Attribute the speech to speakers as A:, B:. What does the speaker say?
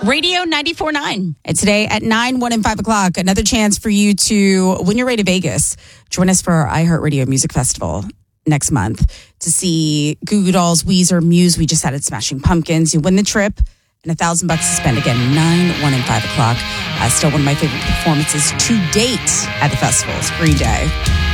A: Radio 94.9. And today at 9, 1, and 5 o'clock, another chance for you to win your way to Vegas. Join us for our iHeartRadio Music Festival next month to see Goo Goo Dolls, Weezer, Muse. We just had it Smashing Pumpkins. You win the trip and $1,000 to spend. Again, 9, 1, and 5 o'clock. Still one of my favorite performances to date at the festival is Green Day.